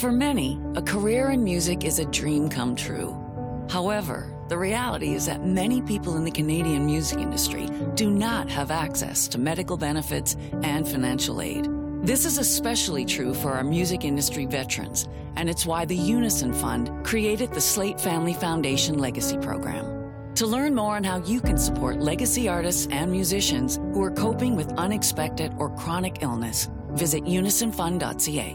For many, a career in music is a dream come true. However, the reality is that many people in the Canadian music industry do not have access to medical benefits and financial aid. This is especially true for our music industry veterans, and it's why the Unison Fund created the Slate Family Foundation Legacy Program. To learn more on how you can support legacy artists and musicians who are coping with unexpected or chronic illness, visit unisonfund.ca.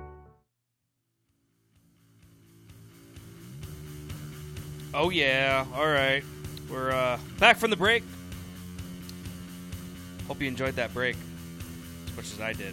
Oh, yeah. All right. We're back from the break. Hope you enjoyed that break as much as I did.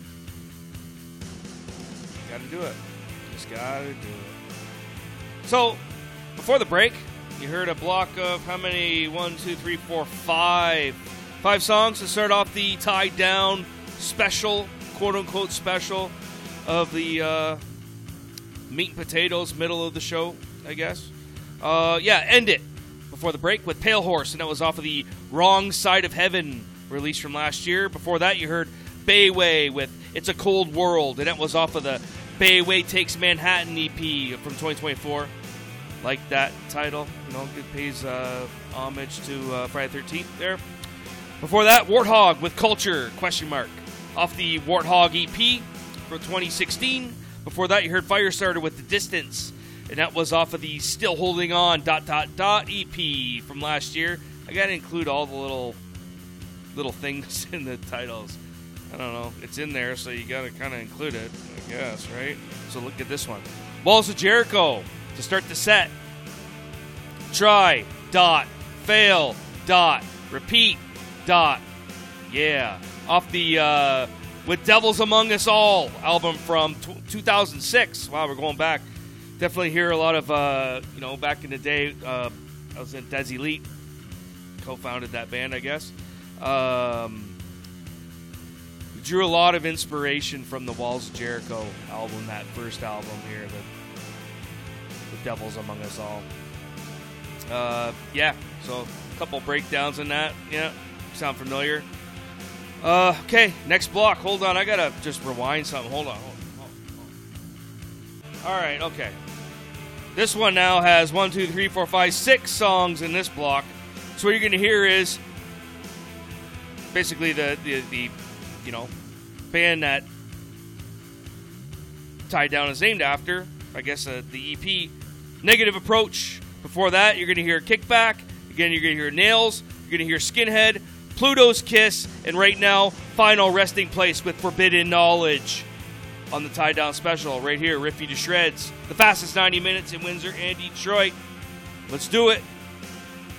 Gotta do it. Just gotta do it. So, before the break, you heard a block of how many? 1, 2, 3, 4, 5. 5 songs to start off the Tied Down special, quote-unquote special, of the meat and potatoes middle of the show, I guess. End it before the break with Pale Horse, and that was off of the Wrong Side of Heaven release from last year. Before that, you heard Bayway with It's a Cold World, and that was off of the Bayway Takes Manhattan EP from 2024. Like that title, it pays homage to Friday the 13th there. Before that, Warthog with Culture, ? Off the Warthog EP from 2016. Before that, you heard Firestarter with The Distance, and that was off of the Still Holding On ... EP from last year. I gotta include all the little things in the titles. I don't know. It's in there, so you gotta kind of include it, I guess, right? So look at this one. Walls of Jericho to start the set. Try, ... fail, ... repeat, ... yeah. Off the With Devils Among Us All album from 2006. Wow, we're going back. Definitely hear a lot of, back in the day, I was in Des Elite, co-founded that band, I guess. We drew a lot of inspiration from the Walls of Jericho album, that first album here, the Devils Among Us All. So a couple breakdowns in that. Yeah, sound familiar. Okay, next block. Hold on, I gotta just rewind something. Hold on. All right, okay. This one now has 1, 2, 3, 4, 5, 6 songs in this block. So what you're going to hear is basically the band that Tied Down is named after. I guess the EP, Negative Approach. Before that, you're going to hear Kickback. Again, you're going to hear Nails. You're going to hear Skinhead, Pluto's Kiss, and right now, Final Resting Place with Forbidden Knowledge. On the Tied Down special, right here, Riffy to Shreds. The fastest 90 minutes in Windsor and Detroit. Let's do it.